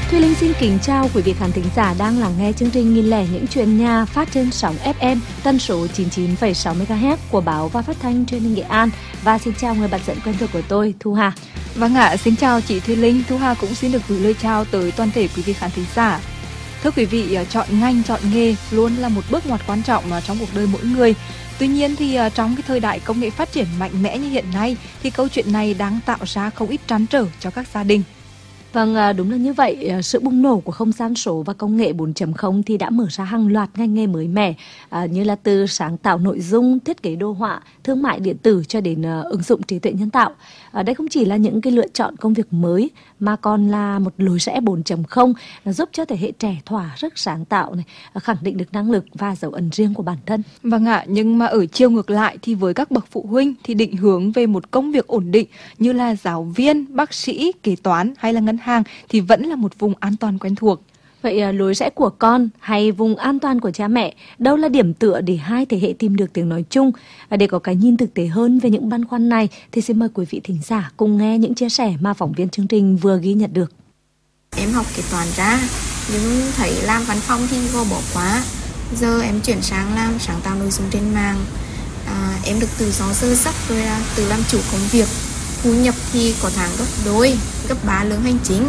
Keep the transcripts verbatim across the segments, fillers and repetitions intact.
Thùy Linh xin kính chào quý vị khán thính giả đang lắng nghe chương trình Nghìn lẻ những chuyện nhà phát trên sóng ép em tần số chín mươi chín phẩy sáu mê ga héc của báo và phát thanh truyền hình Nghệ An. Và xin chào người bạn dẫn quen thuộc của tôi, Thu Hà. Vâng ạ, xin chào chị Thùy Linh. Thu Hà cũng xin được gửi lời chào tới toàn thể quý vị khán thính giả. Thưa quý vị, chọn ngành, chọn nghề luôn là một bước ngoặt quan trọng trong cuộc đời mỗi người. Tuy nhiên thì trong cái thời đại công nghệ phát triển mạnh mẽ như hiện nay thì câu chuyện này đang tạo ra không ít trăn trở cho các gia đình. Vâng, đúng là như vậy. Sự bùng nổ của không gian số và công nghệ bốn chấm không thì đã mở ra hàng loạt ngành nghề mới mẻ, à, như là từ sáng tạo nội dung, thiết kế đồ họa, thương mại điện tử cho đến uh, ứng dụng trí tuệ nhân tạo. À, đây không chỉ là những cái lựa chọn công việc mới mà còn là một lối rẽ bốn chấm không giúp cho thế hệ trẻ thỏa sức sáng tạo này, khẳng định được năng lực và dấu ấn riêng của bản thân. Vâng ạ, nhưng mà ở chiều ngược lại thì với các bậc phụ huynh thì định hướng về một công việc ổn định như là giáo viên, bác sĩ, kế toán hay là ngân hàng thì vẫn là một vùng an toàn quen thuộc. Vậy lối rẽ của con hay vùng an toàn của cha mẹ, đâu là điểm tựa để hai thế hệ tìm được tiếng nói chung? Để có cái nhìn thực tế hơn về những băn khoăn này thì xin mời quý vị thính giả cùng nghe những chia sẻ mà phóng viên chương trình vừa ghi nhận được. Em học kế toán ra nhưng thấy làm văn phòng thì gò bó quá. Giờ em chuyển sang làm sáng tạo nội dung trên mạng. À, em được tự do sơ sắc rồi là tự làm chủ công việc. Thu nhập thì có tháng gấp đôi, gấp ba lương hành chính.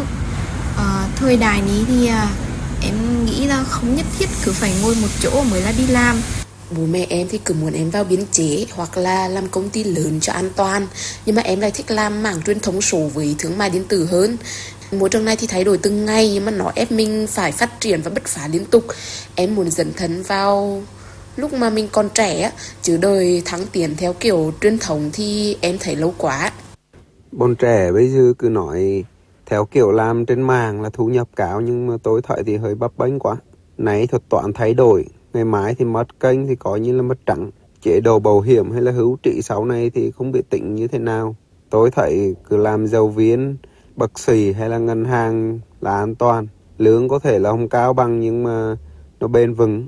À, thời đạiนี้thì à, em nghĩ là không nhất thiết cứ phải ngồi một chỗ mới là đi làm. Bố mẹ em thì cứ muốn em vào biên chế hoặc là làm công ty lớn cho an toàn, nhưng mà em lại thích làm mảng truyền thống số với thương mại điện tử hơn. Môi trường này thì thay đổi từng ngày nhưng mà nó ép mình phải phát triển và bứt phá liên tục. Em muốn dấn thân vào lúc mà mình còn trẻ, chứ đời thăng tiến theo kiểu truyền thống thì em thấy lâu quá. Bọn trẻ bây giờ cứ nói theo kiểu làm trên mạng là thu nhập cao, nhưng mà tôi thấy thì hơi bấp bênh quá. Nãy thuật toán thay đổi, ngày mai thì mất kênh thì coi như là mất trắng. Chế độ bảo hiểm hay là hữu trị sau này thì không biết tính như thế nào. Tôi thấy cứ làm giáo viên, bác sĩ hay là ngân hàng là an toàn. Lương có thể là không cao bằng nhưng mà nó bền vững.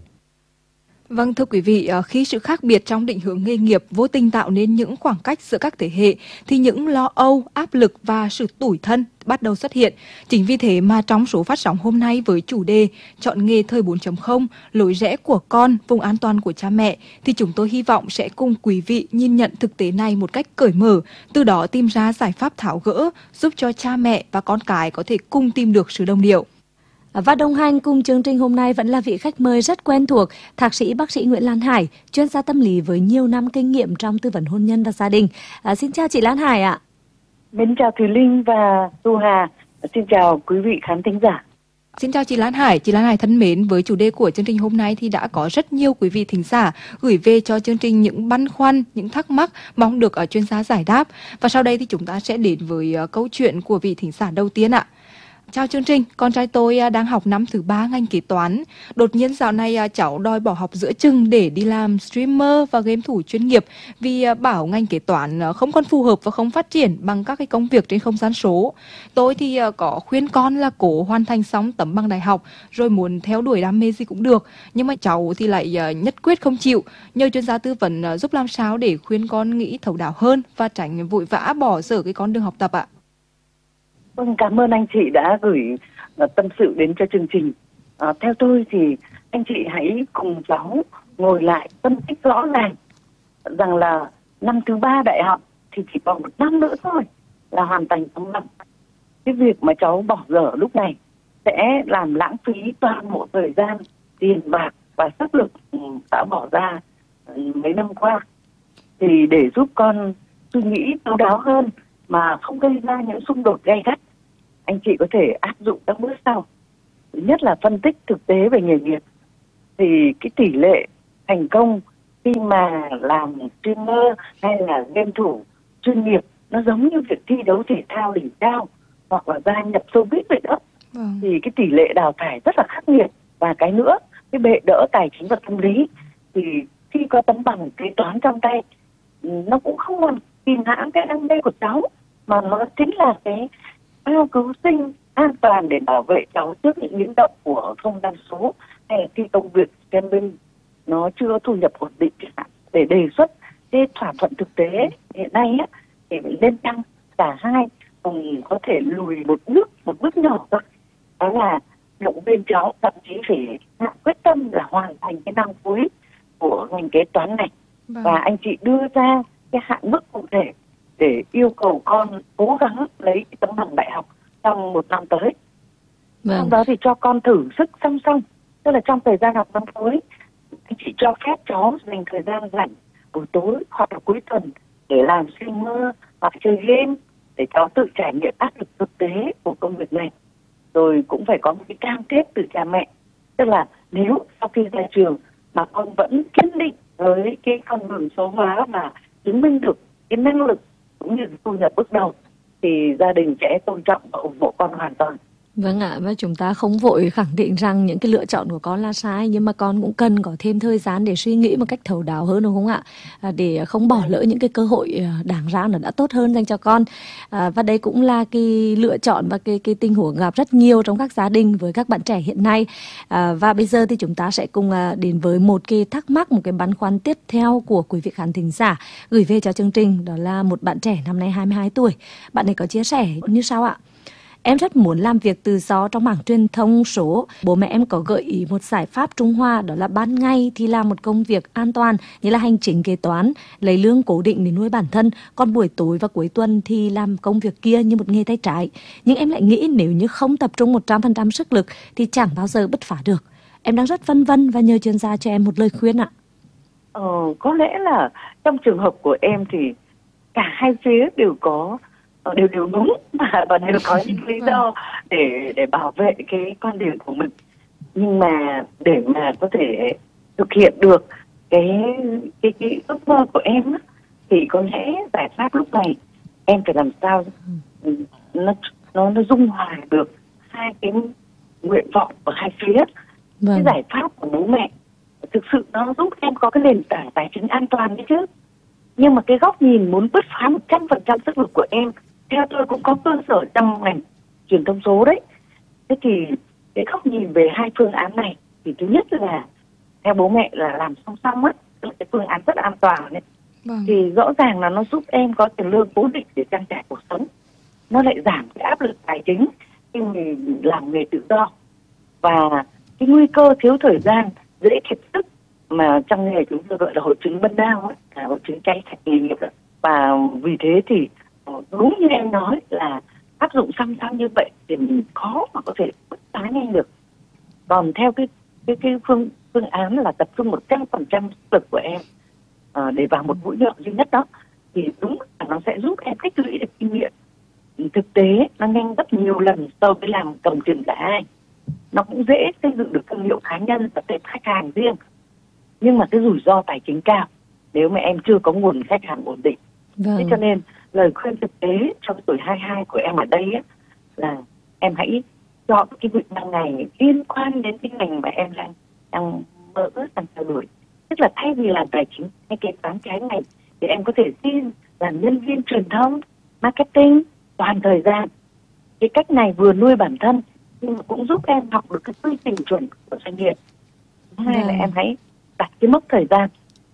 Vâng, thưa quý vị, khi sự khác biệt trong định hướng nghề nghiệp vô tình tạo nên những khoảng cách giữa các thế hệ thì những lo âu, áp lực và sự tủi thân bắt đầu xuất hiện. Chính vì thế mà trong số phát sóng hôm nay với chủ đề Chọn nghề thời bốn chấm không, lối rẽ của con, vùng an toàn của cha mẹ thì chúng tôi hy vọng sẽ cùng quý vị nhìn nhận thực tế này một cách cởi mở, từ đó tìm ra giải pháp tháo gỡ giúp cho cha mẹ và con cái có thể cùng tìm được sự đồng điệu. Và đồng hành cùng chương trình hôm nay vẫn là vị khách mời rất quen thuộc, thạc sĩ bác sĩ Nguyễn Lan Hải, chuyên gia tâm lý với nhiều năm kinh nghiệm trong tư vấn hôn nhân và gia đình. À, xin chào chị Lan Hải ạ. Mến chào Thùy Linh và Thu Hà. Xin chào quý vị khán thính giả. Xin chào chị Lan Hải. Chị Lan Hải thân mến, với chủ đề của chương trình hôm nay thì đã có rất nhiều quý vị thính giả gửi về cho chương trình những băn khoăn, những thắc mắc mong được ở chuyên gia giải đáp. Và sau đây thì chúng ta sẽ đến với uh, câu chuyện của vị thính giả đầu tiên ạ. Chào chương trình, con trai tôi đang học năm thứ ba ngành kế toán. Đột nhiên dạo này cháu đòi bỏ học giữa chừng để đi làm streamer và game thủ chuyên nghiệp vì bảo ngành kế toán không còn phù hợp và không phát triển bằng các cái công việc trên không gian số. Tôi thì có khuyên con là cố hoàn thành xong tấm bằng đại học rồi muốn theo đuổi đam mê gì cũng được. Nhưng mà cháu thì lại nhất quyết không chịu. Nhờ chuyên gia tư vấn giúp làm sao để khuyên con nghĩ thấu đáo hơn và tránh vội vã bỏ dở cái con đường học tập ạ. Vâng, cảm ơn anh chị đã gửi uh, tâm sự đến cho chương trình. Uh, theo tôi thì anh chị hãy cùng cháu ngồi lại phân tích rõ ràng rằng là năm thứ ba đại học thì chỉ còn một năm nữa thôi là hoàn thành xong năm. Cái việc mà cháu bỏ dở lúc này sẽ làm lãng phí toàn bộ thời gian, tiền bạc và sức lực đã bỏ ra mấy năm qua. Thì để giúp con suy nghĩ thấu đáo hơn mà không gây ra những xung đột gay gắt, anh chị có thể áp dụng các bước sau. Thứ nhất là phân tích thực tế về nghề nghiệp. Thì cái tỷ lệ thành công khi mà làm streamer hay là game thủ chuyên nghiệp nó giống như việc thi đấu thể thao đỉnh cao hoặc là gia nhập showbiz vậy đó. Ừ. Thì cái tỷ lệ đào thải rất là khắc nghiệt. Và cái nữa, cái bệ đỡ tài chính và tâm lý thì khi có tấm bằng kế toán trong tay, nó cũng không làm kìm hãm cái đam mê của cháu, mà nó chính là cái phao cứu sinh an toàn để bảo vệ cháu trước những biến động của không gian số hay là khi công việc streaming nó chưa thu nhập ổn định. Để đề xuất cái thỏa thuận thực tế hiện nay á, thì lên tăng cả hai cùng có thể lùi một bước một bước nhỏ thôi. Cái là động viên cháu, thậm chí phải quyết tâm là hoàn thành cái năm cuối của ngành kế toán này. Vâng. Và anh chị đưa ra cái hạn mức cụ thể để yêu cầu con cố gắng lấy cái tấm bằng đại học trong một năm tới. Vâng. Sau đó thì cho con thử sức song song, tức là trong thời gian học năm cuối anh chị cho phép cháu dành thời gian rảnh buổi tối hoặc là cuối tuần để làm streamer hoặc chơi game, để cháu tự trải nghiệm áp lực thực tế của công việc này. Rồi cũng phải có một cái cam kết từ cha mẹ, tức là nếu sau khi ra trường mà con vẫn kiên định với cái con đường số hóa và chứng minh được cái năng lực cũng như thu nhập bước đầu thì gia đình sẽ tôn trọng và ủng hộ con hoàn toàn. Vâng ạ, và chúng ta không vội khẳng định rằng những cái lựa chọn của con là sai, nhưng mà con cũng cần có thêm thời gian để suy nghĩ một cách thấu đáo hơn, đúng không ạ? À, để không bỏ lỡ những cái cơ hội đáng ra nó đã tốt hơn dành cho con. À, và đây cũng là cái lựa chọn và cái cái tình huống gặp rất nhiều trong các gia đình với các bạn trẻ hiện nay. À, và bây giờ thì chúng ta sẽ cùng đến với một cái thắc mắc, một cái băn khoăn tiếp theo của quý vị khán thính giả gửi về cho chương trình. Đó là một bạn trẻ năm nay hai mươi hai tuổi. Bạn ấy có chia sẻ như sau ạ. Em rất muốn làm việc tự do trong mảng truyền thông số. Bố mẹ em có gợi ý một giải pháp Trung Hoa, đó là ban ngày thì làm một công việc an toàn như là hành chính kế toán, lấy lương cố định để nuôi bản thân, còn buổi tối và cuối tuần thì làm công việc kia như một nghề tay trái. Nhưng em lại nghĩ nếu như không tập trung một trăm phần trăm sức lực thì chẳng bao giờ bứt phá được. Em đang rất phân vân và nhờ chuyên gia cho em một lời khuyên ạ. Ờ, có lẽ là trong trường hợp của em thì cả hai phía đều có đều đều đúng và, và đều có những lý do để để bảo vệ cái quan điểm của mình. Nhưng mà để mà có thể thực hiện được cái cái cái ước mơ của em á, thì có lẽ giải pháp lúc này em phải làm sao nó nó nó dung hòa được hai cái nguyện vọng của hai phía. Vâng. Cái giải pháp của bố mẹ thực sự nó giúp em có cái nền tảng tài chính an toàn đấy chứ. Nhưng mà cái góc nhìn muốn bứt phá một trăm phần trăm sức lực của em, theo tôi cũng có cơ sở trong ngành truyền thông số đấy. Thế thì cái góc nhìn về hai phương án này thì thứ nhất là theo bố mẹ là làm song song á, tức là cái phương án rất an toàn đấy. Vâng. Thì rõ ràng là nó giúp em có tiền lương cố định để trang trải cuộc sống. Nó lại giảm cái áp lực tài chính khi mình làm nghề tự do. Và cái nguy cơ thiếu thời gian, dễ kiệt sức mà trong nghề chúng tôi gọi là hội chứng burnout ấy, là hội chứng cháy sạch nghề nghiệp đó. Và vì thế thì đúng như em nói là áp dụng song song như vậy thì mình khó mà có thể bứt phá nhanh được. Còn theo cái cái cái phương phương án là tập trung một trăm phần trăm sức lực của em à, để vào một mũi nhọn duy nhất đó, thì đúng là nó sẽ giúp em tích lũy được kinh nghiệm thực tế, nó nhanh gấp nhiều lần so với làm cầm chừng cả hai. Nó cũng dễ xây dựng được thương hiệu cá nhân và tệp khách hàng riêng, nhưng mà cái rủi ro tài chính cao nếu mà em chưa có nguồn khách hàng ổn định. Vâng. Thế cho nên lời khuyên thực tế cho tuổi hai mươi hai của em ở đây ấy, là em hãy chọn cái việc năng này liên quan đến cái ngành mà em đang đang mơ ước, đang theo đuổi. Tức là thay vì làm tài chính hay kế toán trái ngành thì em có thể xin làm nhân viên truyền thông, marketing toàn thời gian. Cái cách này vừa nuôi bản thân nhưng mà cũng giúp em học được cái quy trình chuẩn của doanh nghiệp. Thứ hai là em hãy đặt cái mốc thời gian,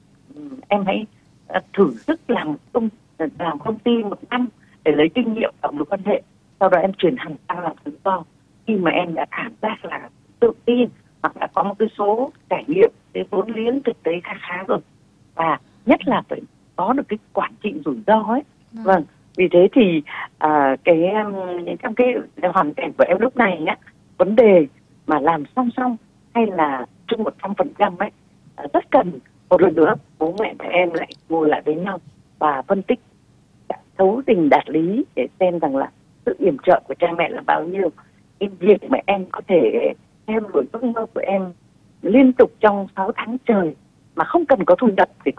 em hãy thử sức làm công làm công ty một năm để lấy kinh nghiệm và mối quan hệ, sau đó em chuyển hẳn sang làm tự do khi mà em đã cảm giác là tự tin hoặc đã có một cái số trải nghiệm, cái vốn liếng thực tế khá khá rồi, và nhất là phải có được cái quản trị rủi ro ấy. Vâng, vâng. Vì thế thì à, cái trong cái hoàn cảnh của em lúc này nhá, vấn đề mà làm song song hay là chung một trăm phần trăm ấy, rất cần một lần nữa bố mẹ và em lại ngồi lại với nhau và phân tích thấu tình đạt lý để xem rằng là sự yểm trợ của cha mẹ là bao nhiêu. Cái việc mà em có thể theo đuổi ước mơ của em liên tục trong sáu tháng trời mà không cần có thu nhập thì